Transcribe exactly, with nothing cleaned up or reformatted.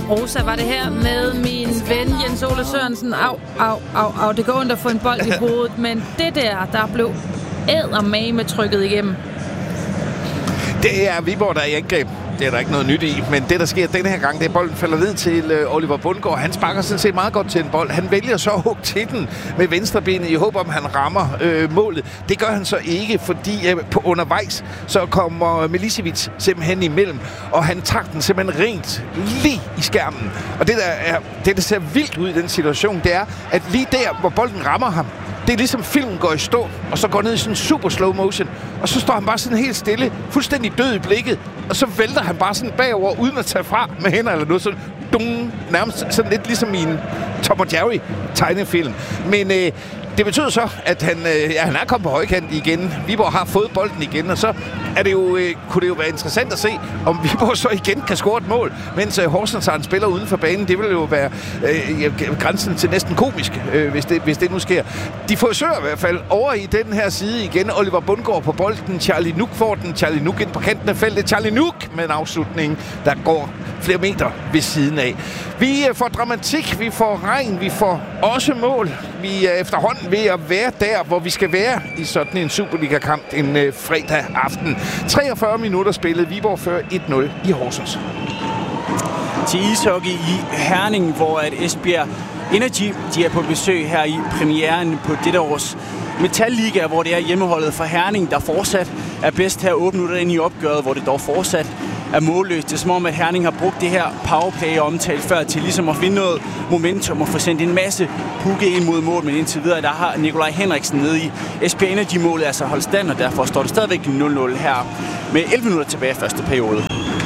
Rosa var det her med min ven Jens Ole Sørensen. Au, au, au, au. Det går ondt at få en bold i hovedet, men det der, der blev eddermame trykket igennem. Det er Viborg, der er i angreb. Det er der ikke noget nyt i, men det, der sker denne her gang, det er, at bolden falder ned til øh, Oliver Bundgaard. Han sparker sådan set meget godt til en bold. Han vælger så at hugge til den med venstrebenet i håb om, han rammer øh, målet. Det gør han så ikke, fordi øh, på undervejs, så kommer Milicevic simpelthen imellem, og han tager den simpelthen rent lige i skærmen. Og det, der, er, det, der ser vildt ud i den situation, det er, at lige der, hvor bolden rammer ham, det er ligesom filmen går i stå, og så går ned i sådan en super slow motion, og så står han bare sådan helt stille, fuldstændig død i blikket, og så vælter han bare sådan bagover, uden at tage fra med hænder eller noget, sådan dung, nærmest sådan lidt ligesom i en Tom og Jerry tegnefilm. Men øh, det betyder så, at han, øh, ja, han er kommet på højkant igen. Viborg har fået bolden igen, og så er det jo, øh, kunne det jo være interessant at se, om Viborg så igen kan score et mål, mens øh, Horsens har en spiller uden for banen. Det vil jo være øh, grænsen til næsten komisk, øh, hvis, det, hvis det nu sker. De forsøger i hvert fald over i den her side igen. Oliver Bundgaard på bolden. Charlie Nuk får den. Charlie Nuk ind på kanten af feltet. Charlie Nuk med en afslutning, der går flere meter ved siden af. Vi får dramatik, vi får regn, vi får også mål. Vi er efterhånden ved at være der, hvor vi skal være i sådan en Superliga-kamp en øh, fredag aften. treogfyrre minutter spillet. Viborg fører et nul i Horsens. Til ishockey i Herning, hvor at Esbjerg Energy de er på besøg her i premieren på dette års Metalliga, hvor det er hjemmeholdet fra Herning, der fortsat er bedst her otte minutter ind i opgøret, hvor det dog fortsat er målløst. Det er som om, at Herning har brugt det her powerplay omtalt før til ligesom at finde noget momentum og få sendt en masse pukke ind mod mål, men indtil videre, der har Nikolaj Henriksen nede i Esbjerg Energy-målet altså holdt stand, og derfor står det stadigvæk nul nul her med elleve minutter tilbage i første periode.